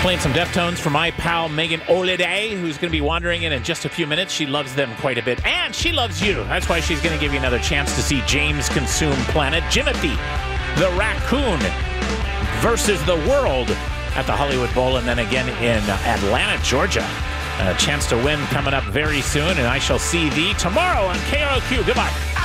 Playing some Deftones for my pal Megan Oliday, who's going to be wandering in just a few minutes. She loves them quite a bit, and she loves you. That's why she's going to give you another chance to see James Consume Planet, Jimothy the Raccoon versus the World at the Hollywood Bowl, and then again in Atlanta, Georgia. A chance to win coming up very soon, and I shall see thee tomorrow on KROQ. Goodbye.